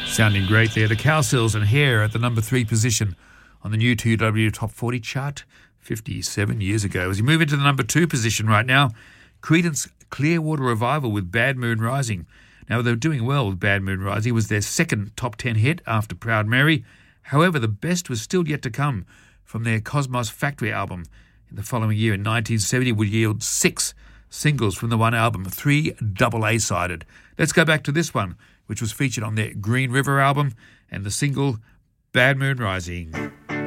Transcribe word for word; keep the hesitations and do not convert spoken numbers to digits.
Sounding great there. The Cowsills and Hair at the number three position on the new two W Top forty chart fifty-seven years ago. As you move into the number two position right now, Creedence Clearwater Revival with Bad Moon Rising. Now, they're doing well with Bad Moon Rising. It was their second top ten hit after Proud Mary. However, the best was still yet to come from their Cosmos Factory album. In the following year, in nineteen seventy, would yield six singles from the one album, three double A-sided. Let's go back to this one, which was featured on their Green River album, and the single Bad Moon Rising.